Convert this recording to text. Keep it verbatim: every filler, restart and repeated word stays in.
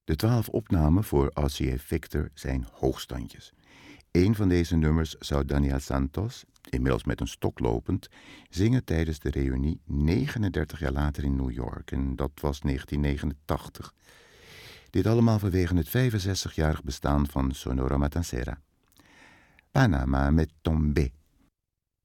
De twaalf opnamen voor R C A Victor zijn hoogstandjes. Een van deze nummers zou Daniel Santos, inmiddels met een stok lopend, zingen tijdens de reunie negenendertig jaar later in New York. En dat was negentien negenentachtig. Dit allemaal vanwege het vijfenzestigjarig bestaan van Sonora Matancera. Panama met Tombé